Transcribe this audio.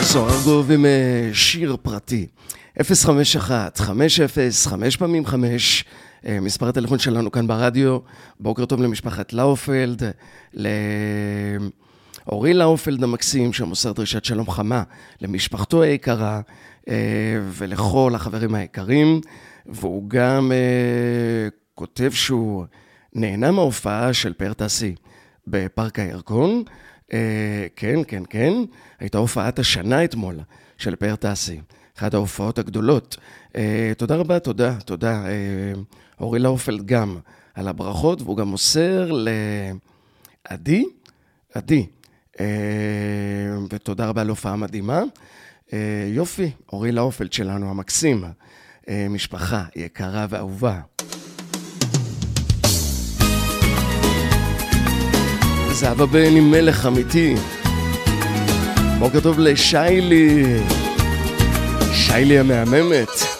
סורגוב עם שיר פרטי 051 50 5 פעמים 5 מספר הטלפון שלנו כאן ברדיו. בוקר טוב למשפחת לאופלד, לאורי לאופלד המקסים שמוסר דרישת שלום חמה למשפחתו היקרה ולכל החברים היקרים, והוא גם כותב שהוא נהנה מההופעה של פאר טסי בפארק הירקון. כן, כן, כן, הייתה הופעת השנה אתמול של פאר טסי, אחת ההופעות הגדולות. תודה רבה, תודה. אורי לאופלד גם על הברכות, והוא גם מוסר לעדי, ותודה רבה על הופעה מדהימה. יופי, אורי לאופלד שלנו המקסים, משפחה יקרה ואהובה. זהבה בן עם מלך אמיתי. בוקר טוב לשיילי המהממת.